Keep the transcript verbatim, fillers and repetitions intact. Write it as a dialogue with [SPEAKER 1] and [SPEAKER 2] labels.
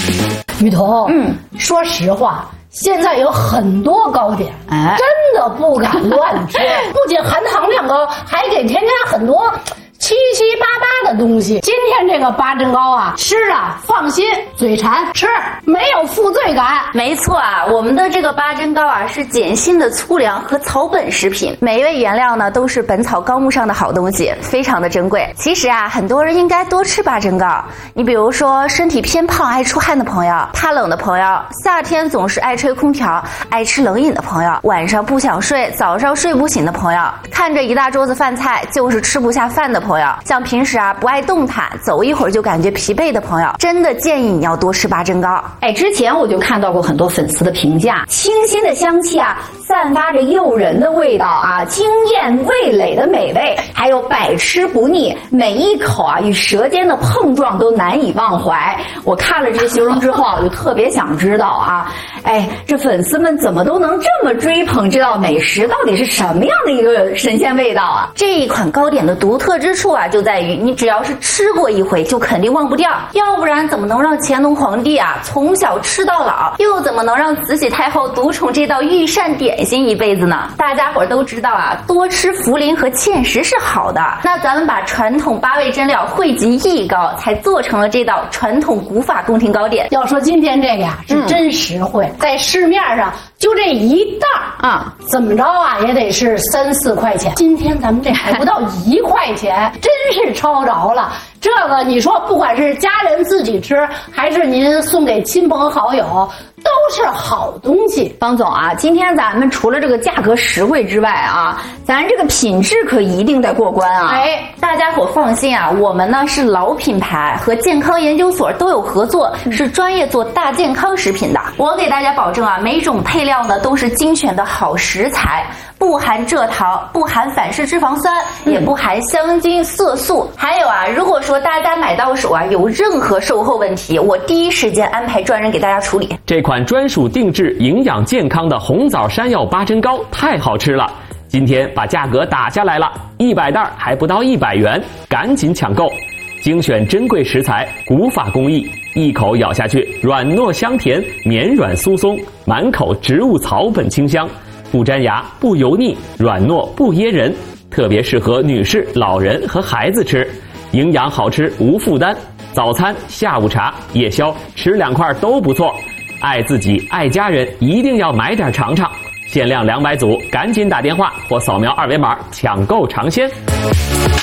[SPEAKER 1] 雨桐，嗯，说实话，现在有很多糕点，哎，真的不敢乱吃，不仅含糖量高，还给添加很多七七八八的东西。今天这个八珍糕啊，吃啊放心，嘴馋吃没有负罪感。
[SPEAKER 2] 没错啊，我们的这个八珍糕啊是碱性的粗粮和草本食品，每一位原料呢都是《本草纲目》上的好东西，非常的珍贵。其实啊，很多人应该多吃八珍糕。你比如说身体偏胖爱出汗的朋友，怕冷的朋友，夏天总是爱吹空调爱吃冷饮的朋友，晚上不想睡早上睡不醒的朋友，看着一大桌子饭菜就是吃不下饭的朋友，朋友，像平时啊不爱动弹，走一会儿就感觉疲惫的朋友，真的建议你要多吃八珍糕。
[SPEAKER 3] 哎，之前我就看到过很多粉丝的评价，清新的香气啊，散发着诱人的味道啊，惊艳味蕾的美味，还有百吃不腻，每一口啊与舌尖的碰撞都难以忘怀。我看了这形容之后，我就特别想知道啊，哎，这粉丝们怎么都能这么追捧这道美食？到底是什么样的一个神仙味道啊？
[SPEAKER 2] 这一款糕点的独特之处啊，就在于你只要是吃过一回，就肯定忘不掉。要不然怎么能让乾隆皇帝啊从小吃到老？又怎么能让慈禧太后独宠这道御膳点心一辈子呢？大家伙都知道啊，多吃茯苓和芡实是好的。那咱们把传统八味真料汇集一糕，才做成了这道传统古法宫廷糕点。
[SPEAKER 1] 要说今天这个呀，是真实惠，嗯、在市面上就这一袋啊，怎么着啊也得是三四块钱。今天咱们这还不到一块钱，真是超着了。这个你说不管是家人自己吃，还是您送给亲朋好友，都是好东西。
[SPEAKER 3] 方总啊，今天咱们除了这个价格实惠之外啊，咱这个品质可一定得过关啊！
[SPEAKER 2] 哎，大家伙放心啊，我们呢是老品牌，和健康研究所都有合作，是专业做大健康食品的。我给大家保证啊，每种配料呢都是精选的好食材，不含蔗糖，不含反式脂肪酸，也不含香精、色素。还有啊，如果说大家买到手啊有任何售后问题，我第一时间安排专人给大家处理。
[SPEAKER 4] 这款专属定制、营养健康的红枣山药八珍糕太好吃了，今天把价格打下来了，一百袋还不到一百元，赶紧抢购！精选珍贵食材，古法工艺，一口咬下去，软糯香甜，绵软酥松，满口植物草本清香，不粘牙，不油腻，软糯不噎人，特别适合女士、老人和孩子吃，营养好吃无负担，早餐、下午茶、夜宵吃两块都不错。爱自己爱家人，一定要买点尝尝，限量两百组，赶紧打电话或扫描二维码抢购尝鲜。